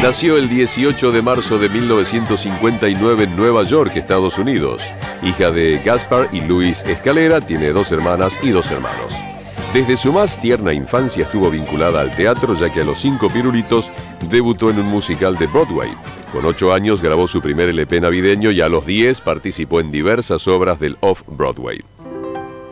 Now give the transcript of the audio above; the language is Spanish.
Nació el 18 de marzo de 1959 en Nueva York, Estados Unidos. Hija de Gaspar y Luis Escalera, tiene 2 hermanas y 2 hermanos. Desde su más tierna infancia estuvo vinculada al teatro, ya que a los 5 pirulitos debutó en un musical de Broadway. Con 8 años grabó su primer LP navideño y a los 10 participó en diversas obras del Off-Broadway.